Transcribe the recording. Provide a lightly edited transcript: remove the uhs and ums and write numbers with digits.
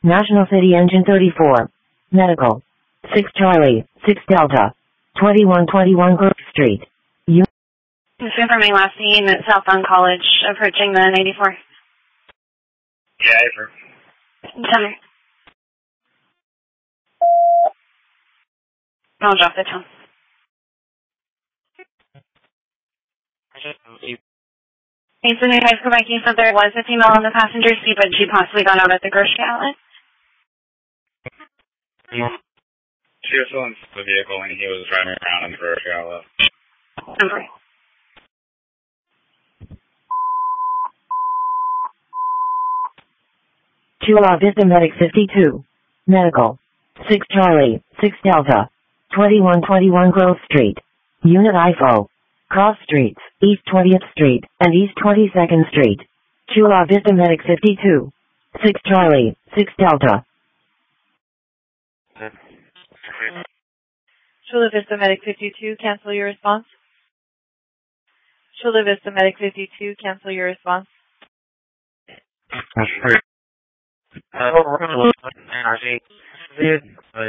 National City Engine 34. Medical. 6 Charlie, 6 Delta. 2121 Grove Street. Confirming last scene at Southbound College, approaching the 94. Yeah, April. Tell me. I'll drop the tone. It's the new high school banking, so there was a female on the passenger seat, but she possibly got out at the grocery outlet. She was still in the vehicle and he was driving around in the grocery outlet. Okay. Chula Vista Medic 52. Medical. 6 Charlie, 6 Delta. 2121 Grove Street. Unit IFO. Cross Streets, East 20th Street, and East 22nd Street. Chula Vista Medic 52. 6 Charlie, 6 Delta. Chula Vista Medic 52, cancel your response. Chula Vista Medic 52, cancel your response. That's great. NRC.